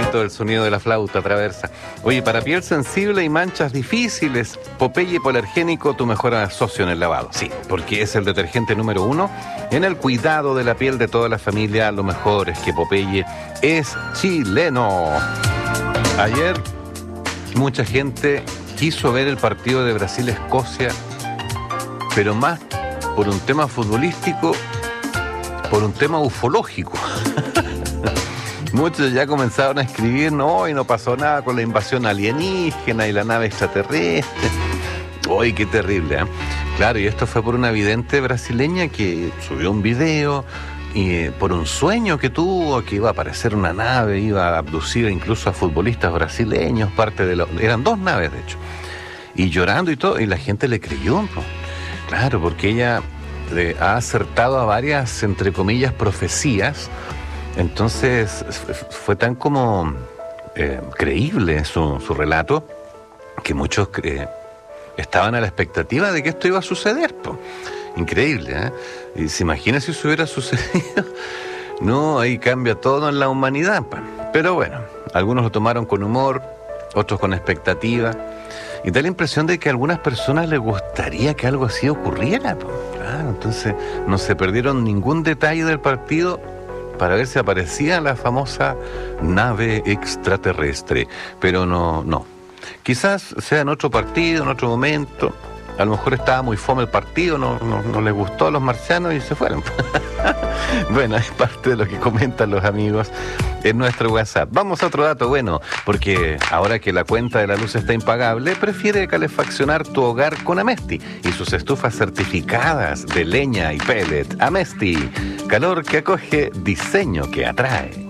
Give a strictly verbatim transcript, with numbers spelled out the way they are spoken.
bonito el sonido de la flauta traversa. Oye, para piel sensible y manchas difíciles, Popeye Polargénico, tu mejor socio en el lavado. Sí, porque es el detergente número uno en el cuidado de la piel de toda la familia. Lo mejor es que Popeye es chileno. Ayer mucha gente quiso ver el partido de Brasil-Escocia, pero más por un tema futbolístico, por un tema ufológico. Muchos ya comenzaron a escribir, no, y no pasó nada con la invasión alienígena y la nave extraterrestre. ¡Uy, qué terrible! ¿eh? Claro, y esto fue por una vidente brasileña que subió un video y eh, por un sueño que tuvo, que iba a aparecer una nave, iba a abducir incluso a futbolistas brasileños, parte de lo, eran dos naves de hecho, y llorando y todo, y la gente le creyó, ¿no? Claro, porque ella eh, ha acertado a varias, entre comillas, profecías. Entonces fue tan como eh, creíble su, su relato que muchos eh, estaban a la expectativa de que esto iba a suceder, po. Increíble, ¿eh? Y se imagina si eso hubiera sucedido. No, ahí cambia todo en la humanidad, pa. Pero bueno, algunos lo tomaron con humor, otros con expectativa. Y da la impresión de que a algunas personas les gustaría que algo así ocurriera, po. Claro, entonces no se perdieron ningún detalle del partido para ver si aparecía la famosa nave extraterrestre. Pero no, no. Quizás sea en otro partido, en otro momento. A lo mejor estaba muy fome el partido, no, no, no les gustó a los marcianos y se fueron. Bueno, es parte de lo que comentan los amigos en nuestro WhatsApp. Vamos a otro dato bueno, porque ahora que la cuenta de la luz está impagable, prefiere calefaccionar tu hogar con Amesti y sus estufas certificadas de leña y pellet. Amesti, calor que acoge, diseño que atrae.